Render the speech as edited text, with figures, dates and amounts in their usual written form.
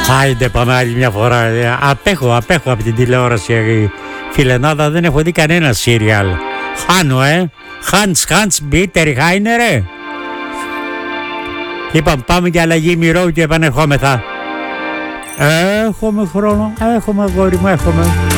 Άιντε πάμε άλλη μια φορά. Απέχω από την τηλεόραση, φιλενάδα, δεν έχω δει κανένα σύριαλ. Χάνω, Hans Bitter Χάινερε. Είπαμε πάμε για αλλαγή μυρών και επανερχόμεθα. Έχουμε χρόνο, έχουμε αγόρι μου, έχουμε.